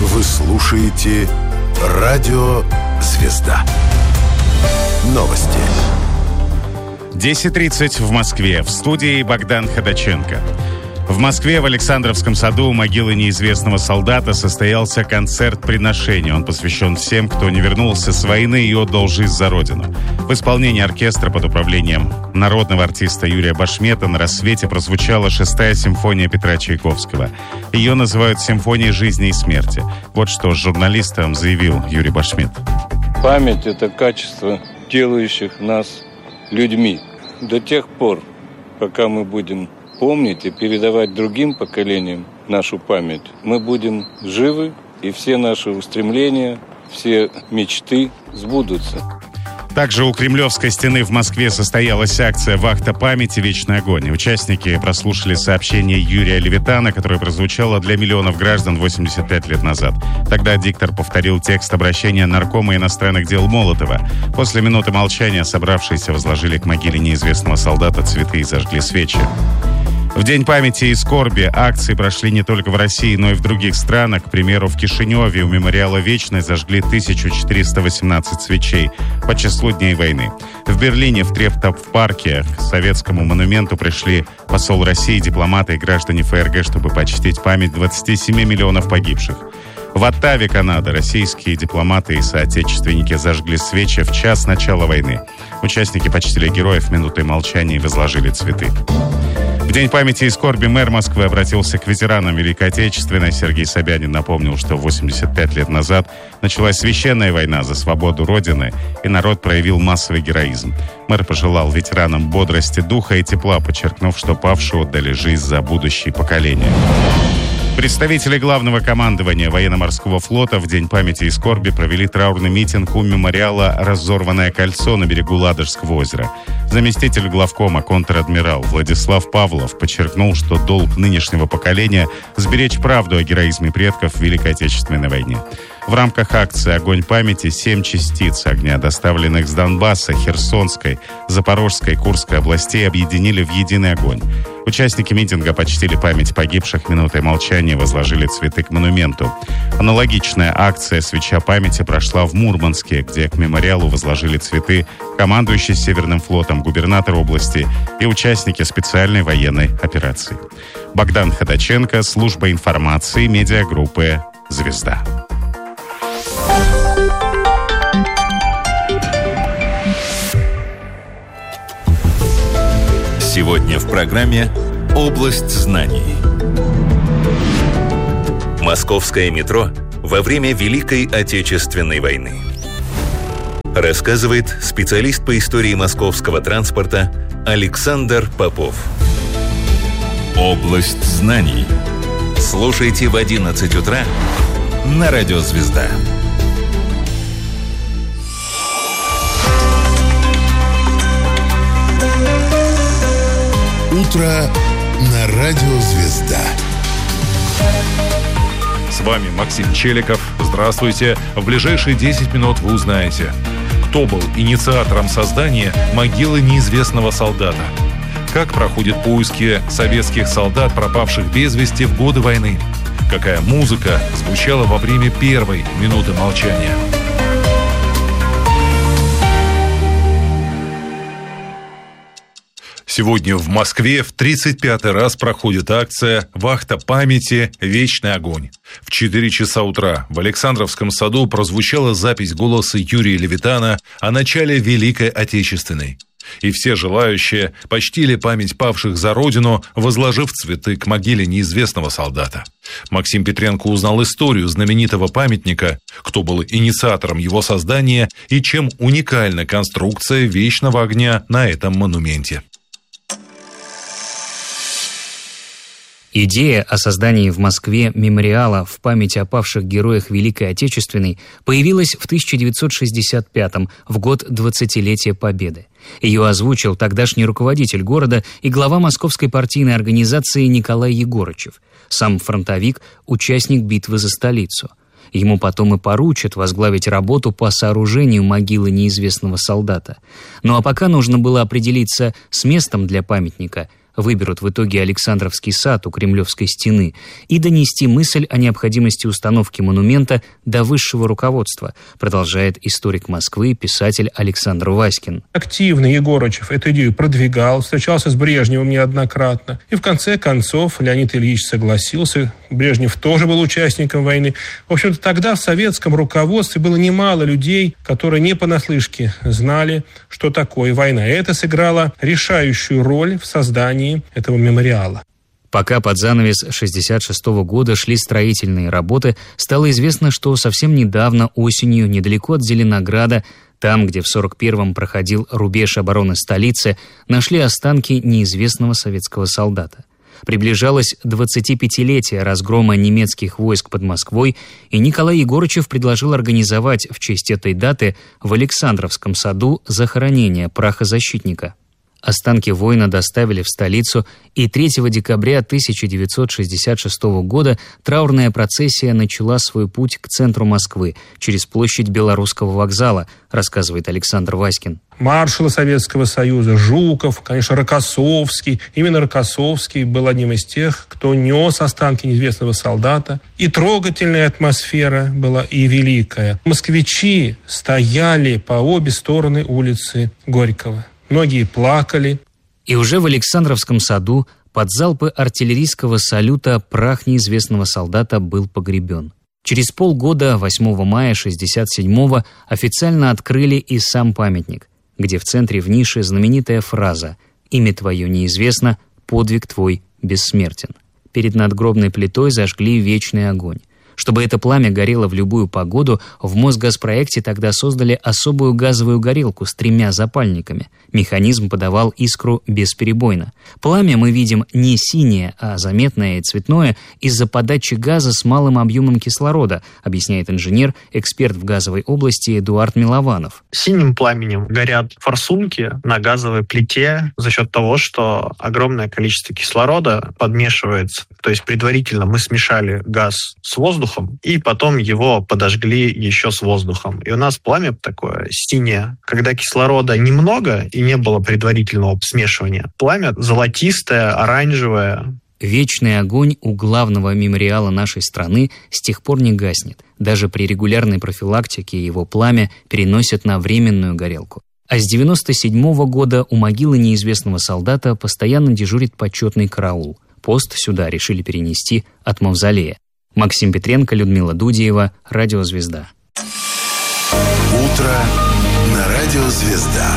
Вы слушаете «Радио Звезда». Новости. 10:30 в Москве. В студии Богдан Ходаченко. В Москве в Александровском саду у могилы неизвестного солдата состоялся концерт приношения. Он посвящен всем, кто не вернулся с войны и отдал жизнь за Родину. В исполнении оркестра под управлением народного артиста Юрия Башмета на рассвете прозвучала 6-я симфония Петра Чайковского. Ее называют симфонией жизни и смерти. Вот что журналистам заявил Юрий Башмет. Память – это качество, делающих нас людьми. До тех пор, пока мы будем помнить и передавать другим поколениям нашу память, мы будем живы, и все наши устремления, все мечты сбудутся. Также у Кремлевской стены в Москве состоялась акция «Вахта памяти. Вечный огонь». Участники прослушали сообщение Юрия Левитана, которое прозвучало для миллионов граждан 85 лет назад. Тогда диктор повторил текст обращения наркома иностранных дел Молотова. После минуты молчания собравшиеся возложили к могиле неизвестного солдата цветы и зажгли свечи. В День памяти и скорби акции прошли не только в России, но и в других странах. К примеру, в Кишиневе у мемориала «Вечность» зажгли 1418 свечей по числу дней войны. В Берлине в Трептов-парке к советскому монументу пришли посол России, дипломаты и граждане ФРГ, чтобы почтить память 27 миллионов погибших. В Оттаве, Канада, российские дипломаты и соотечественники зажгли свечи в час начала войны. Участники почтили героев минутой молчания и возложили цветы. В День памяти и скорби мэр Москвы обратился к ветеранам Великой Отечественной. Сергей Собянин напомнил, что 85 лет назад началась священная война за свободу Родины, и народ проявил массовый героизм. Мэр пожелал ветеранам бодрости духа и тепла, подчеркнув, что павшие отдали жизнь за будущие поколения. Представители главного командования военно-морского флота в День памяти и скорби провели траурный митинг у мемориала «Разорванное кольцо» на берегу Ладожского озера. Заместитель главкома контр-адмирал Владислав Павлов подчеркнул, что долг нынешнего поколения – сберечь правду о героизме предков в Великой Отечественной войне. В рамках акции «Огонь памяти» 7 частиц огня, доставленных с Донбасса, Херсонской, Запорожской, Курской областей, объединили в единый огонь. Участники митинга почтили память погибших минутой молчания и возложили цветы к монументу. Аналогичная акция «Свеча памяти» прошла в Мурманске, где к мемориалу возложили цветы командующий Северным флотом, губернатор области и участники специальной военной операции. Богдан Ходаченко, служба информации, медиагруппы «Звезда». Сегодня в программе «Область знаний». Московское метро во время Великой Отечественной войны. Рассказывает специалист по истории московского транспорта Александр Попов. «Область знаний». Слушайте в 11 утра на Радио Звезда. Утро на Радио Звезда. С вами Максим Челиков. Здравствуйте. В ближайшие 10 минут вы узнаете, кто был инициатором создания могилы неизвестного солдата, как проходят поиски советских солдат, пропавших без вести в годы войны, какая музыка звучала во время первой минуты молчания. Сегодня в Москве в 35-й раз проходит акция «Вахта памяти. Вечный огонь». В 4 часа утра в Александровском саду прозвучала запись голоса Юрия Левитана о начале Великой Отечественной. И все желающие почтили память павших за Родину, возложив цветы к могиле неизвестного солдата. Максим Петренко узнал историю знаменитого памятника, кто был инициатором его создания и чем уникальна конструкция вечного огня на этом монументе. Идея о создании в Москве мемориала в память о павших героях Великой Отечественной появилась в 1965-м, в год 20-летия Победы. Ее озвучил тогдашний руководитель города и глава Московской партийной организации Николай Егорычев, сам фронтовик, участник битвы за столицу. Ему потом и поручат возглавить работу по сооружению могилы неизвестного солдата. Ну а пока нужно было определиться с местом для памятника, выберут в итоге Александровский сад у Кремлевской стены, и донести мысль о необходимости установки монумента до высшего руководства, продолжает историк Москвы, писатель Александр Васькин. Активно Егорычев эту идею продвигал, встречался с Брежневым неоднократно. И в конце концов Леонид Ильич согласился. Брежнев тоже был участником войны. В общем-то, тогда в советском руководстве было немало людей, которые не понаслышке знали, что такое война. И это сыграло решающую роль в создании этого мемориала. Пока под занавес 1966 года шли строительные работы, стало известно, что совсем недавно, осенью, недалеко от Зеленограда, там, где в 1941-м проходил рубеж обороны столицы, нашли останки неизвестного советского солдата. Приближалось 25-летие разгрома немецких войск под Москвой, и Николай Егорычев предложил организовать в честь этой даты в Александровском саду захоронение прахозащитника. Останки воина доставили в столицу, и 3 декабря 1966 года траурная процессия начала свой путь к центру Москвы через площадь Белорусского вокзала, рассказывает Александр Васькин. Маршалы Советского Союза, Жуков, конечно, Рокоссовский. Именно Рокоссовский был одним из тех, кто нес останки неизвестного солдата. И трогательная атмосфера была, и великая. Москвичи стояли по обе стороны улицы Горького. Многие плакали. И уже в Александровском саду под залпы артиллерийского салюта прах неизвестного солдата был погребен. Через полгода, 8 мая 1967-го, официально открыли и сам памятник, где в центре в нише знаменитая фраза «Имя твое неизвестно, подвиг твой бессмертен». Перед надгробной плитой зажгли вечный огонь. Чтобы это пламя горело в любую погоду, в Мосгазпроекте тогда создали особую газовую горелку с 3 запальниками. Механизм подавал искру бесперебойно. Пламя мы видим не синее, а заметное и цветное из-за подачи газа с малым объемом кислорода, объясняет инженер, эксперт в газовой области Эдуард Милованов. Синим пламенем горят форсунки на газовой плите за счет того, что огромное количество кислорода подмешивается. То есть предварительно мы смешали газ с воздухом, и потом его подожгли еще с воздухом. И у нас пламя такое синее. Когда кислорода немного и не было предварительного смешивания, пламя золотистое, оранжевое. Вечный огонь у главного мемориала нашей страны с тех пор не гаснет. Даже при регулярной профилактике его пламя переносят на временную горелку. А с 1997 года у могилы неизвестного солдата постоянно дежурит почетный караул. Пост сюда решили перенести от мавзолея. Максим Петренко, Людмила Дудеева, Радио Звезда. Утро на Радио Звезда.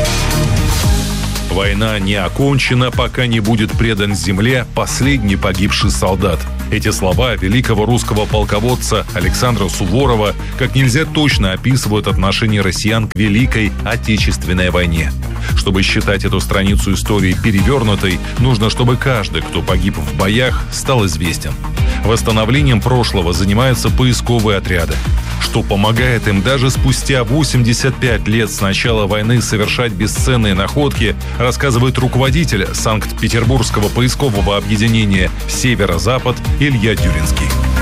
Война не окончена, пока не будет предан земле последний погибший солдат. Эти слова великого русского полководца Александра Суворова как нельзя точно описывают отношение россиян к Великой Отечественной войне. Чтобы считать эту страницу истории перевернутой, нужно, чтобы каждый, кто погиб в боях, стал известен. Восстановлением прошлого занимаются поисковые отряды, что помогает им даже спустя 85 лет с начала войны совершать бесценные находки, рассказывает руководитель Санкт-Петербургского поискового объединения «Северо-Запад» Илья Дюринский.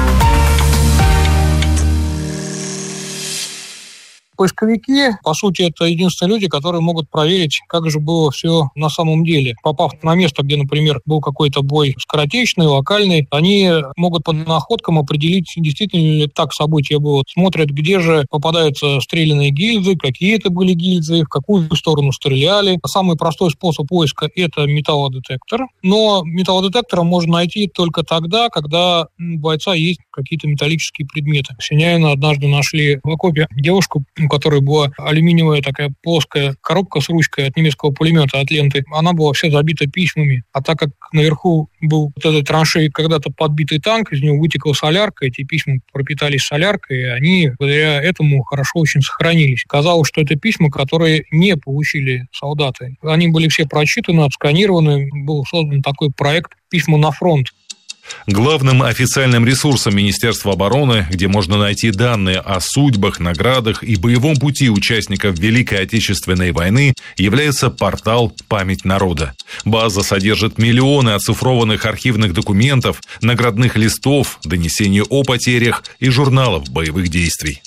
Поисковики, по сути, это единственные люди, которые могут проверить, как же было все на самом деле. Попав на место, где, например, был какой-то бой скоротечный, локальный, они могут по находкам определить, действительно ли так событие было. Смотрят, где же попадаются стрелянные гильзы, какие это были гильзы, в какую сторону стреляли. Самый простой способ поиска – это металлодетектор. Но металлодетектором можно найти только тогда, когда у бойца есть какие-то металлические предметы. В Синяино однажды нашли в окопе девушку, у которой была алюминиевая такая плоская коробка с ручкой от немецкого пулемета, от ленты. Она была вся забита письмами. А так как наверху был вот этой траншеей когда-то подбитый танк, из него вытекла солярка, эти письма пропитались соляркой, и они благодаря этому хорошо очень сохранились. Казалось, что это письма, которые не получили солдаты. Они были все прочитаны, отсканированы. Был создан такой проект «Письма на фронт». Главным официальным ресурсом Министерства обороны, где можно найти данные о судьбах, наградах и боевом пути участников Великой Отечественной войны, является портал «Память народа». База содержит миллионы оцифрованных архивных документов, наградных листов, донесений о потерях и журналов боевых действий.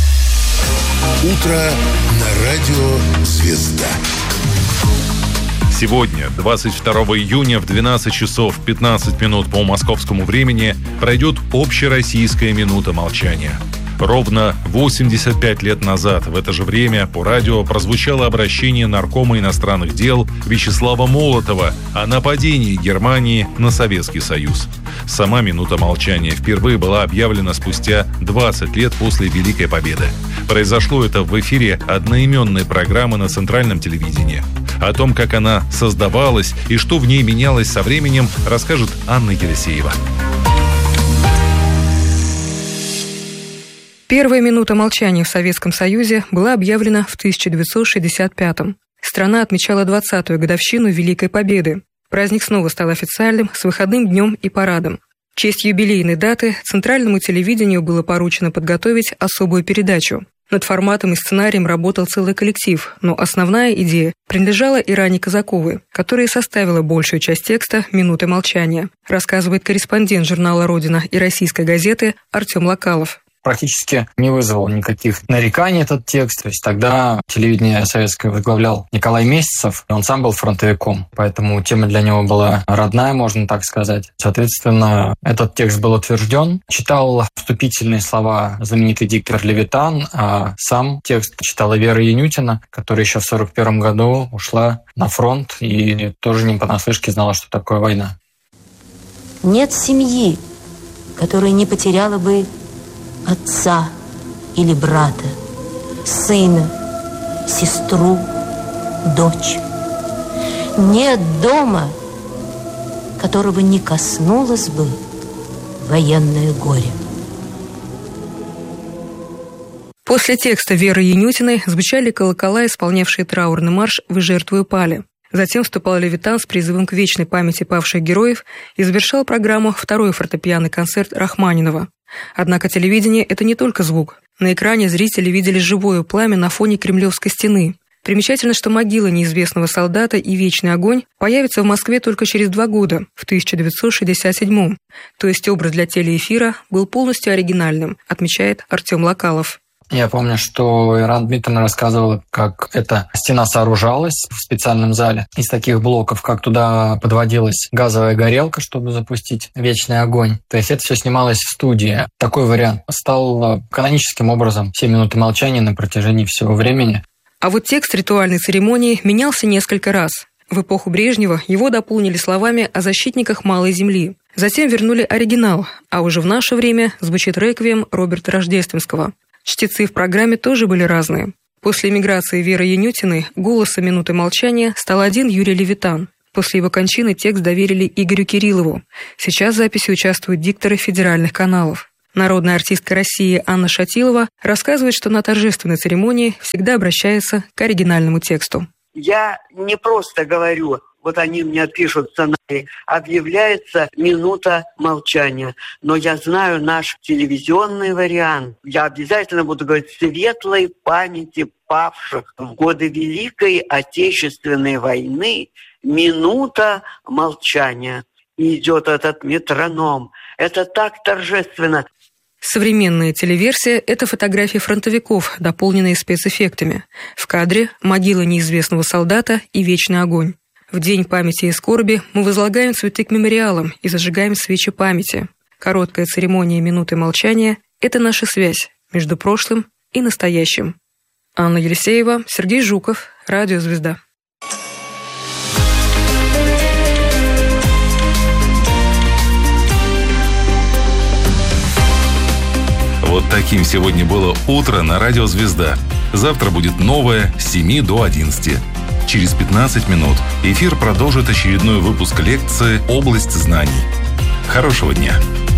Утро на Радио Звезда. Сегодня, 22 июня в 12 часов 15 минут по московскому времени, пройдет общероссийская минута молчания. Ровно 85 лет назад в это же время по радио прозвучало обращение наркома иностранных дел Вячеслава Молотова о нападении Германии на Советский Союз. Сама минута молчания впервые была объявлена спустя 20 лет после Великой Победы. Произошло это в эфире одноименной программы на Центральном телевидении. О том, как она создавалась и что в ней менялось со временем, расскажет Анна Елисеева. Первая минута молчания в Советском Союзе была объявлена в 1965-м. Страна отмечала 20-ю годовщину Великой Победы. Праздник снова стал официальным, с выходным днем и парадом. В честь юбилейной даты Центральному телевидению было поручено подготовить особую передачу. Над форматом и сценарием работал целый коллектив, но основная идея принадлежала Иране Казаковой, которая составила большую часть текста «Минуты молчания», рассказывает корреспондент журнала «Родина» и российской газеты Артем Локалов. Практически не вызвал никаких нареканий этот текст. То есть тогда телевидение советское возглавлял Николай Месяцев, и он сам был фронтовиком, поэтому тема для него была родная, можно так сказать. Соответственно, этот текст был утвержден. Читал вступительные слова знаменитый диктор Левитан, а сам текст читала Вера Янютина, которая еще в 1941 году ушла на фронт и тоже не понаслышке знала, что такое война. Нет семьи, которая не потеряла бы отца или брата, сына, сестру, дочь. Нет дома, которого не коснулось бы военное горе. После текста Веры Янютиной звучали колокола, исполнявшие траурный марш «Вы жертвою пали». Затем вступал Левитан с призывом к вечной памяти павших героев и завершал программу второй фортепианный концерт Рахманинова. Однако телевидение – это не только звук. На экране зрители видели живое пламя на фоне Кремлевской стены. Примечательно, что могила неизвестного солдата и вечный огонь появятся в Москве только через 2 года, в 1967-м. То есть образ для телеэфира был полностью оригинальным, отмечает Артем Локалов. Я помню, что Ирана Дмитриевна рассказывала, как эта стена сооружалась в специальном зале из таких блоков, как туда подводилась газовая горелка, чтобы запустить вечный огонь. То есть это все снималось в студии. Такой вариант стал каноническим образом 7 минут молчания на протяжении всего времени. А вот текст ритуальной церемонии менялся несколько раз. В эпоху Брежнева его дополнили словами о защитниках Малой Земли. Затем вернули оригинал, а уже в наше время звучит реквием Роберта Рождественского. Чтецы в программе тоже были разные. После эмиграции Веры Янютиной голосом минуты молчания стал один Юрий Левитан. После его кончины текст доверили Игорю Кириллову. Сейчас в записи участвуют дикторы федеральных каналов. Народная артистка России Анна Шатилова рассказывает, что на торжественной церемонии всегда обращается к оригинальному тексту. Я не просто говорю, вот они мне пишут сценарий, объявляется минута молчания. Но я знаю наш телевизионный вариант. Я обязательно буду говорить светлой памяти павших в годы Великой Отечественной войны. Минута молчания. И идет этот метроном. Это так торжественно. Современная телеверсия – это фотографии фронтовиков, дополненные спецэффектами. В кадре могила неизвестного солдата и вечный огонь. В день памяти и скорби мы возлагаем цветы к мемориалам и зажигаем свечи памяти. Короткая церемония минуты молчания – это наша связь между прошлым и настоящим. Анна Елисеева, Сергей Жуков, Радио Звезда. Вот таким сегодня было утро на Радио Звезда. Завтра будет новое с 7 до 11. Через 15 минут эфир продолжит очередной выпуск лекции «Область знаний». Хорошего дня!